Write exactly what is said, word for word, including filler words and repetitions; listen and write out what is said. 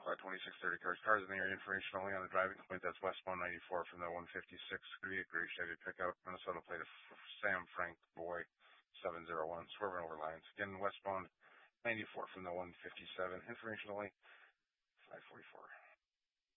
squad twenty-six thirty cars. Cars in the area, information only on the driving complaint. That's westbound ninety-four from the one fifty-six. Could be a gray Chevy pickup. Minnesota plate of Sam Frank Boy seven zero one. Swerving over lines. Again, westbound ninety-four from the one fifty-seven. Information only five forty-four.